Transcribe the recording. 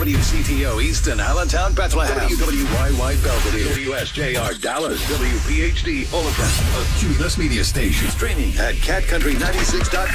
WCTO Easton, Allentown, Bethlehem. WYY Belvedere. WSJR Dallas. WPHD Omaha. A Cumulus Media Station. Streaming at catcountry96.com.